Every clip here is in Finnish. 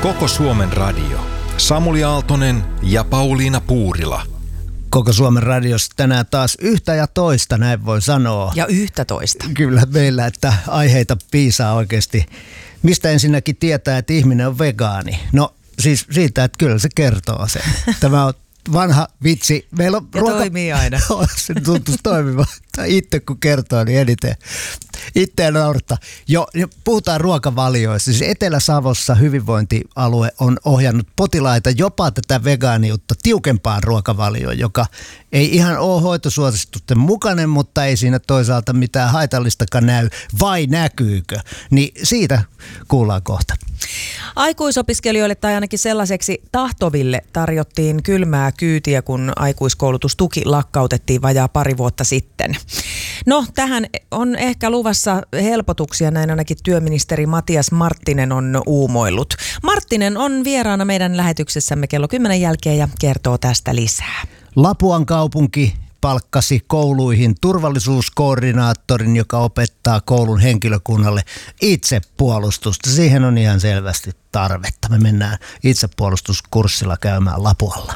Koko Suomen radio. Samuli Aaltonen ja Pauliina Puurila. Koko Suomen radiossa tänään taas yhtä ja toista, näin voi sanoa. Ja 11. Kyllä meillä, että aiheita piisaa oikeasti. Mistä ensinnäkin tietää, että ihminen on vegaani? No siis siitä, että kyllä se kertoo sen. Tämä on vanha vitsi. Meillä on ja toimii aina. Se tuntuisi toimivan. Itse kun kertoo, niin eniten itseään naurattaa. Jo, puhutaan ruokavalioista. Siis Etelä-Savossa hyvinvointialue on ohjannut potilaita jopa tätä vegaaniutta tiukempaan ruokavalioon, joka ei ihan ole hoitosuositusten mukainen, mutta ei siinä toisaalta mitään haitallistakaan näy. Vai näkyykö? Niin siitä kuullaan kohta. Aikuisopiskelijoille tai ainakin sellaiseksi tahtoville tarjottiin kylmää kyytiä, kun aikuiskoulutustuki lakkautettiin vajaa pari vuotta sitten. No, tähän on ehkä luvassa helpotuksia, näin ainakin työministeri Matias Marttinen on uumoillut. Marttinen on vieraana meidän lähetyksessämme kello 10 jälkeen ja kertoo tästä lisää. Lapuan kaupunki palkkasi kouluihin turvallisuuskoordinaattorin, joka opettaa koulun henkilökunnalle itsepuolustusta. Siihen on ihan selvästi tarvetta. Me mennään itsepuolustuskurssilla käymään Lapualla.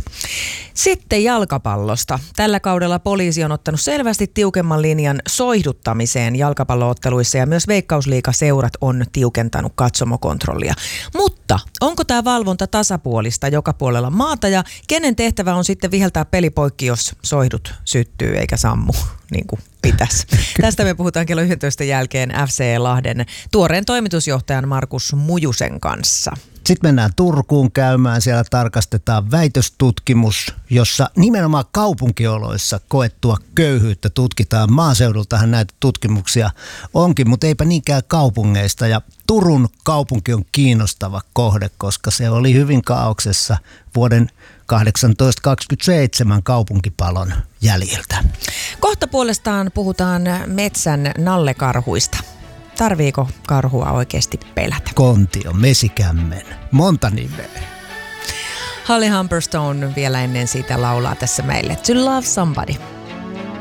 Sitten jalkapallosta. Tällä kaudella poliisi on ottanut selvästi tiukemman linjan soihduttamiseen jalkapallootteluissa ja myös Veikkausliigaseurat on tiukentanut katsomokontrollia. Mutta onko tämä valvonta tasapuolista joka puolella maata ja kenen tehtävä on sitten viheltää pelipoikki, jos soihdut syttyy eikä sammu niin kuin pitäisi? Tästä me puhutaan kello 11 jälkeen FC Lahden tuoreen toimitusjohtajan Markus Mujusen kanssa. Sitten mennään Turkuun käymään. Siellä tarkastetaan väitöstutkimus, jossa nimenomaan kaupunkioloissa koettua köyhyyttä tutkitaan. Maaseudultahan näitä tutkimuksia onkin, mutta eipä niinkään kaupungeista. Ja Turun kaupunki on kiinnostava kohde, koska se oli hyvin kaauksessa vuoden 1827 kaupunkipalon jäljiltä. Kohta puolestaan puhutaan metsän nallekarhuista. Tarviiko karhua oikeasti pelätä? Kontio, mesikämmen, monta nimeä. Holly Humberstone vielä ennen sitä laulaa tässä meille To Love Somebody.